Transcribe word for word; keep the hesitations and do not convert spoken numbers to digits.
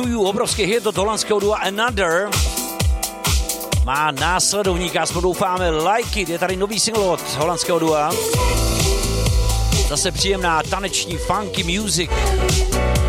to You, obrovský hit od holandského dua Another. Má následovníka, aspoň doufáme, Like It. Je tady nový single od holandského dua. Zase příjemná taneční funky music.